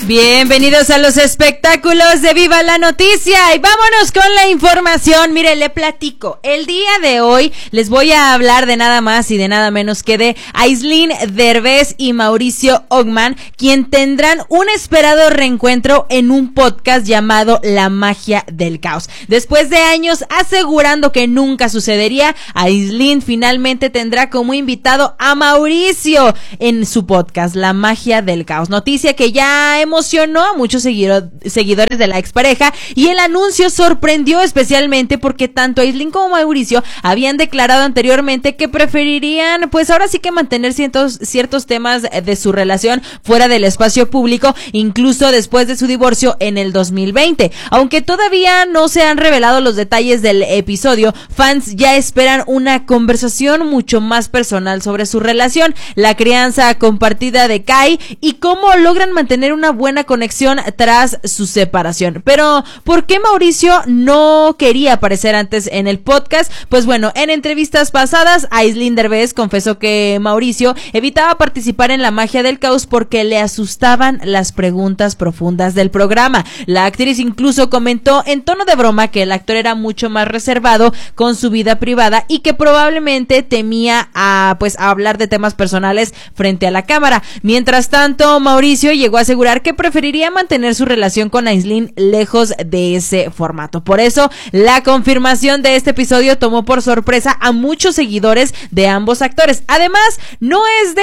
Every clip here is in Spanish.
Bienvenidos a los espectáculos de Viva la Noticia y vámonos con la información. Mire, le platico. El día de hoy les voy a hablar de nada más y de nada menos que de Aislinn Derbez y Mauricio Ockman, quien tendrán un esperado reencuentro en un podcast llamado La Magia del Caos. Después de años asegurando que nunca sucedería, Aislinn finalmente tendrá como invitado a Mauricio en su podcast La Magia del Caos. Noticia que ya emocionó a muchos seguidores de la expareja, y el anuncio sorprendió especialmente porque tanto Aislinn como Mauricio habían declarado anteriormente que preferirían, pues ahora sí que mantener ciertos temas de su relación fuera del espacio público, incluso después de su divorcio en el 2020. Aunque todavía no se han revelado los detalles del episodio, fans ya esperan una conversación mucho más personal sobre su relación, la crianza compartida de Kai y cómo logran mantener una buena conexión tras su separación. Pero, ¿por qué Mauricio no quería aparecer antes en el podcast? Pues bueno, en entrevistas pasadas, Aislinn Derbez confesó que Mauricio evitaba participar en La Magia del Caos porque le asustaban las preguntas profundas del programa. La actriz incluso comentó en tono de broma que el actor era mucho más reservado con su vida privada y que probablemente temía a hablar de temas personales frente a la cámara. Mientras tanto, Mauricio llegó a asegurar que preferiría mantener su relación con Aislinn lejos de ese formato. Por eso, la confirmación de este episodio tomó por sorpresa a muchos seguidores de ambos actores. Además, no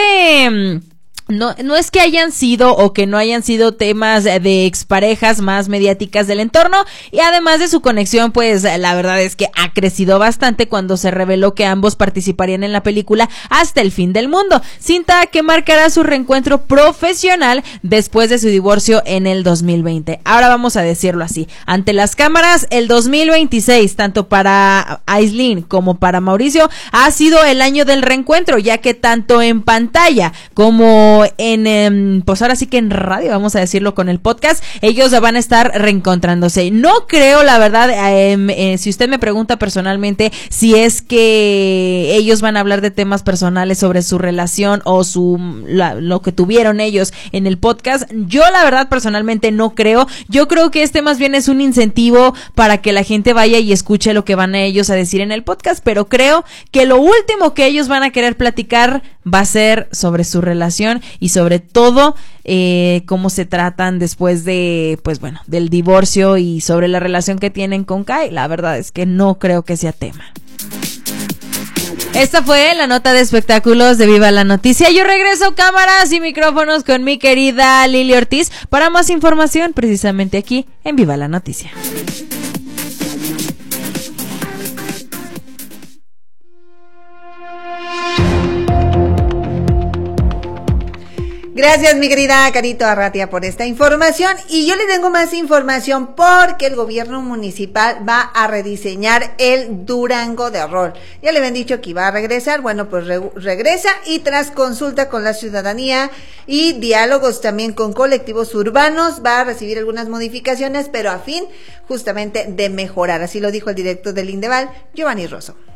es que hayan sido o que no hayan sido temas de exparejas más mediáticas del entorno, y además de su conexión, pues la verdad es que ha crecido bastante cuando se reveló que ambos participarían en la película Hasta el Fin del Mundo, cinta que marcará su reencuentro profesional después de su divorcio en el 2020. Ahora vamos a decirlo así, ante las cámaras, el 2026, tanto para Aislinn como para Mauricio, ha sido el año del reencuentro, ya que tanto en pantalla como pues ahora sí que en radio, vamos a decirlo, con el podcast, ellos van a estar reencontrándose. No creo, la verdad, si usted me pregunta personalmente si es que ellos van a hablar de temas personales sobre su relación o lo que tuvieron ellos en el podcast, yo la verdad personalmente no creo. Yo creo que este más bien es un incentivo para que la gente vaya y escuche lo que van a ellos a decir en el podcast, pero creo que lo último que ellos van a querer platicar va a ser sobre su relación y sobre todo cómo se tratan después de, pues bueno, del divorcio y sobre la relación que tienen con Kai. La verdad es que no creo que sea tema. Esta fue la nota de espectáculos de Viva la Noticia. Yo regreso cámaras y micrófonos con mi querida Lili Ortiz para más información precisamente aquí en Viva la Noticia. Gracias, mi querida Carito Arratia, por esta información. Y yo le tengo más información porque el gobierno municipal va a rediseñar el Durango de Rol. Ya le habían dicho que iba a regresar. Bueno, pues regresa, y tras consulta con la ciudadanía y diálogos también con colectivos urbanos, va a recibir algunas modificaciones, pero a fin justamente de mejorar. Así lo dijo el director del Indeval, Giovanni Rosso.